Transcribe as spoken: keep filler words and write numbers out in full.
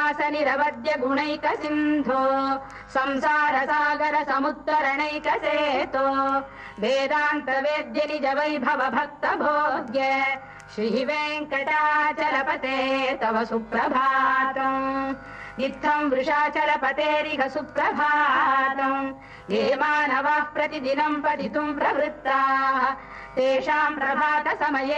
श्रीनिवास निरवद्य गुणैक सिन्धो संसार सागर समुत्तरणैक सेतो वेदान्त वेद्य निज वैभव भक्त भोग्य श्री वेङ्कटाचलपते तव सुप्रभातम् इत्थं वृषाचलपतेरिह सुप्रभातम् ये मानवाः प्रतिदिनं पठितुं प्रवृत्ताः तेषां प्रभात समये